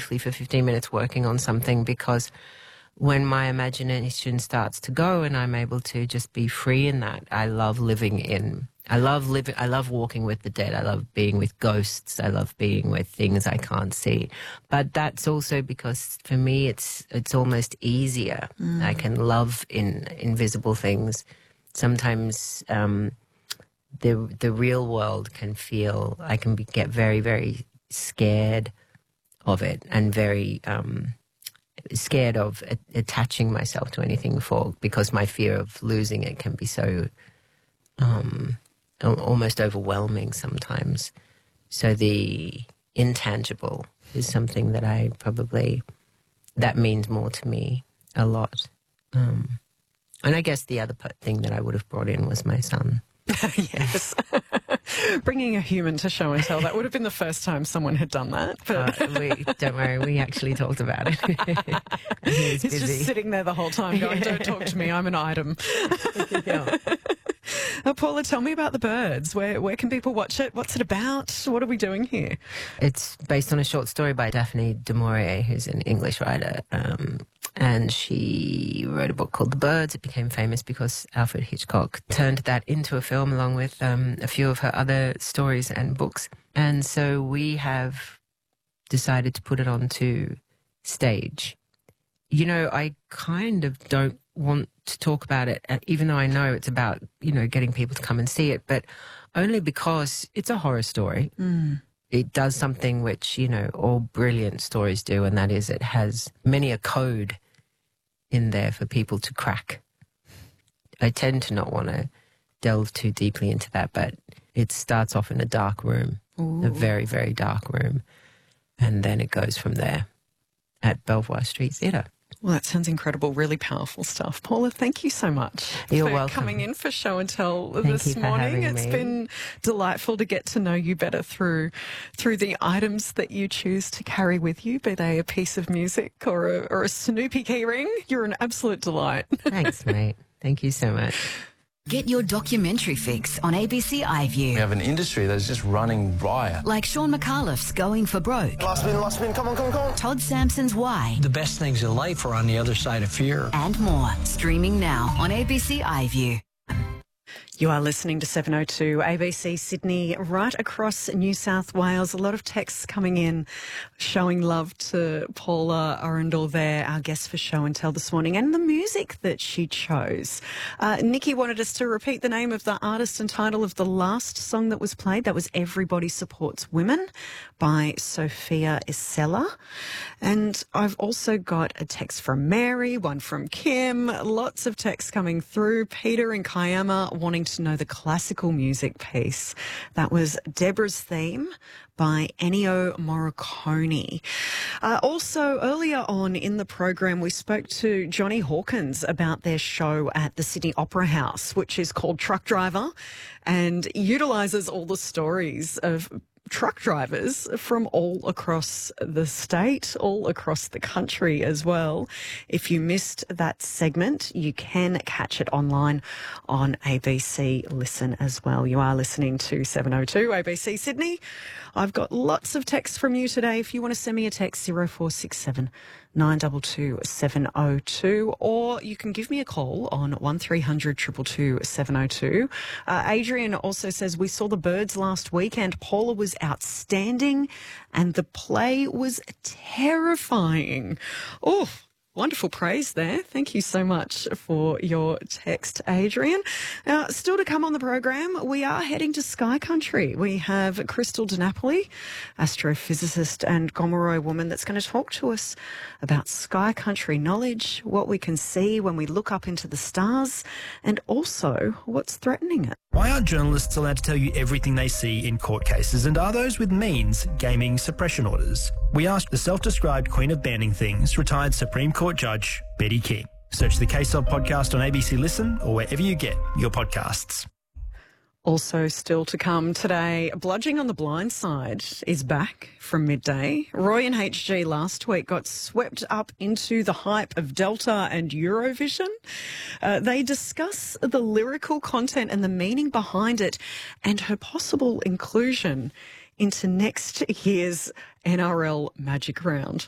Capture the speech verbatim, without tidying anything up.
beautifully for fifteen minutes working on something, because when my imagination starts to go and I'm able to just be free in that, I love living in, I love living, I love walking with the dead. I love being with ghosts. I love being with things I can't see. But that's also because for me, it's, it's almost easier. Mm. I can love in invisible things. Sometimes, um, the, the real world can feel, I can be, get very, very scared of it, and very, um, scared of a- attaching myself to anything for, because my fear of losing it can be so um, al- almost overwhelming sometimes. So the intangible is something that I probably, that means more to me a lot. Um, and I guess the other p- thing that I would have brought in was my son. Yes. Bringing a human to show and tell, that would have been the first time someone had done that. But Uh, we, don't worry, we actually talked about it. He's, he's busy. just sitting there the whole time going, don't talk to me, I'm an item. Yeah. Uh, Paula, tell me about The Birds. Where where can people watch it? What's it about? What are we doing here? It's based on a short story by Daphne du Maurier, who's an English writer. Um, and she wrote a book called The Birds. It became famous because Alfred Hitchcock turned that into a film along with um, a few of her other stories and books. And so we have decided to put it onto stage. You know, I kind of don't want to talk about it, uh, even though I know it's about, you know, getting people to come and see it, but only because it's a horror story. Mm. It does something which, you know, all brilliant stories do, and that is it has many a code in there for people to crack. I tend to not want to delve too deeply into that, but it starts off in a dark room, Ooh. a very, very dark room, and then it goes from there at Belvoir Street Theatre. Well, that sounds incredible. Really powerful stuff. Paula, thank you so much You're for welcome. coming in for Show and Tell Thank this you for morning. having It's me. been delightful to get to know you better through through the items that you choose to carry with you, be they a piece of music or a, or a Snoopy keyring. You're an absolute delight. Thanks, mate. Thank you so much. Get your documentary fix on A B C We iView. have an industry that's just running riot. Like Sean McAuliffe's Going for Broke, Last spin, last spin, come on, come on, come on. Todd Sampson's Why, The best things in life are on the other side of fear. and more. Streaming now on A B C iView. You are listening to seven oh two A B C Sydney, right across New South Wales. A lot of texts coming in showing love to Paula Arundel there, our guest for Show and Tell this morning, and the music that she chose. Uh, Nikki wanted us to repeat the name of the artist and title of the last song that was played. That was Everybody Supports Women by Sophia Isella. And I've also got a text from Mary, one from Kim, lots of texts coming through. Peter and Kiama wanting to know the classical music piece. That was Deborah's Theme by Ennio Morricone. Uh, also, earlier on in the program, we spoke to Johnny Hawkins about their show at the Sydney Opera House, which is called Truck Driver, and utilises all the stories of truck drivers from all across the state, all across the country as well. If you missed that segment, you can catch it online on A B C Listen as well. You are listening to seven oh two A B C Sydney. I've got lots of texts from you today. If you want to send me a text, zero four six seven nine two two seven oh two, or you can give me a call on one three hundred two two two seven oh two. Uh, Adrian also says, we saw The Birds last weekend. Paula was outstanding and the play was terrifying. Oh, wonderful praise there. Thank you so much for your text, Adrian. Now, still to come on the program, we are heading to Sky Country. We have Crystal DiNapoli, astrophysicist and Gomeroi woman, that's going to talk to us about Sky Country knowledge, what we can see when we look up into the stars, and also what's threatening it. Why aren't journalists allowed to tell you everything they see in court cases, and are those with means gaming suppression orders? We asked the self-described Queen of Banning Things, retired Supreme Court Judge Betty King. Search the Case Of podcast on A B C Listen or wherever you get your podcasts. Also still to come today, Bludging on the Blind Side is back from midday. Roy and H G last week got swept up into the hype of Delta and Eurovision. Uh, they discuss the lyrical content and the meaning behind it and her possible inclusion into next year's N R L Magic Round.